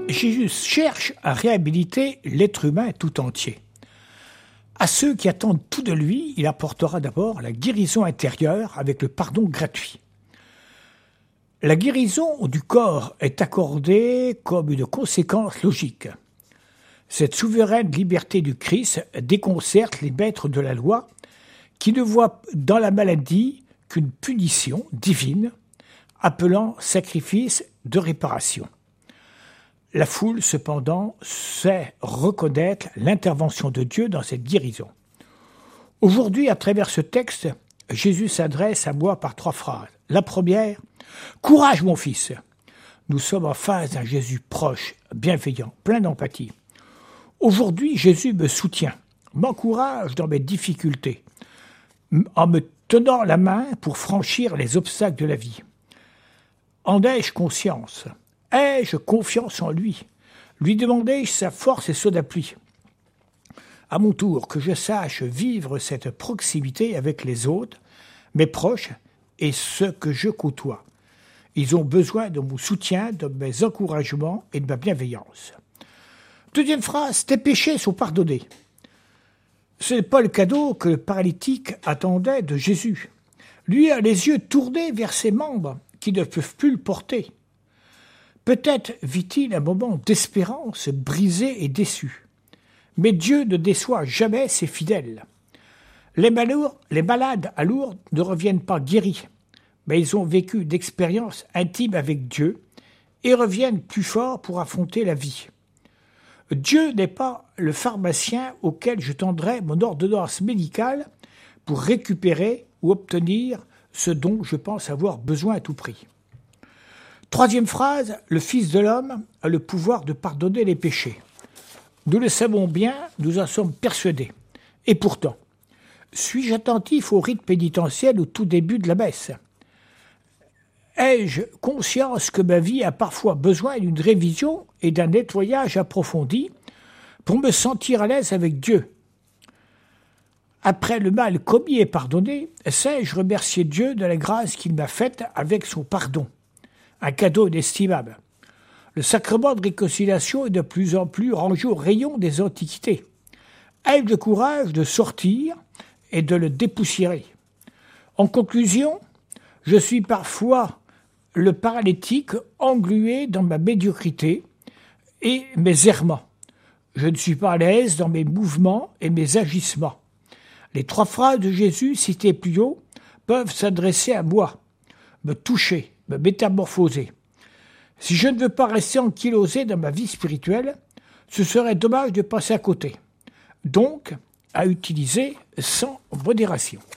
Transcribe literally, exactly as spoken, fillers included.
Jésus cherche à réhabiliter l'être humain tout entier. À ceux qui attendent tout de lui, il apportera d'abord la guérison intérieure avec le pardon gratuit. La guérison du corps est accordée comme une conséquence logique. Cette souveraine liberté du Christ déconcerte les maîtres de la loi qui ne voient dans la maladie qu'une punition divine, appelant sacrifice de réparation. La foule, cependant, sait reconnaître l'intervention de Dieu dans cette guérison. Aujourd'hui, à travers ce texte, Jésus s'adresse à moi par trois phrases. La première, « Courage, mon fils !» Nous sommes en face d'un Jésus proche, bienveillant, plein d'empathie. Aujourd'hui, Jésus me soutient, m'encourage dans mes difficultés, en me tenant la main pour franchir les obstacles de la vie. En ai-je conscience ? Ai-je confiance en lui ? Lui demandai-je sa force et son appui ? À mon tour, que je sache vivre cette proximité avec les autres, mes proches et ceux que je côtoie. Ils ont besoin de mon soutien, de mes encouragements et de ma bienveillance. Deuxième phrase, tes péchés sont pardonnés. Ce n'est pas le cadeau que le paralytique attendait de Jésus. Lui a les yeux tournés vers ses membres qui ne peuvent plus le porter. Peut-être vit-il un moment d'espérance brisé et déçu. Mais Dieu ne déçoit jamais ses fidèles. Les, malours, les malades à Lourdes ne reviennent pas guéris, mais ils ont vécu d'expériences intimes avec Dieu et reviennent plus forts pour affronter la vie. Dieu n'est pas le pharmacien auquel je tendrai mon ordonnance médicale pour récupérer ou obtenir ce dont je pense avoir besoin à tout prix. Troisième phrase, le Fils de l'homme a le pouvoir de pardonner les péchés. Nous le savons bien, nous en sommes persuadés. Et pourtant, suis-je attentif au rite pénitentiel au tout début de la messe ? Ai-je conscience que ma vie a parfois besoin d'une révision et d'un nettoyage approfondi pour me sentir à l'aise avec Dieu ? Après le mal commis et pardonné, sais-je remercier Dieu de la grâce qu'il m'a faite avec son pardon ? Un cadeau inestimable. Le sacrement de réconciliation est de plus en plus rangé au rayon des antiquités. Ai-je le courage de sortir et de le dépoussiérer ? En conclusion, je suis parfois le paralytique englué dans ma médiocrité et mes errements. Je ne suis pas à l'aise dans mes mouvements et mes agissements. Les trois phrases de Jésus citées plus haut peuvent s'adresser à moi, me toucher, me métamorphoser. Si je ne veux pas rester ankylosé dans ma vie spirituelle, ce serait dommage de passer à côté. Donc, à utiliser sans modération.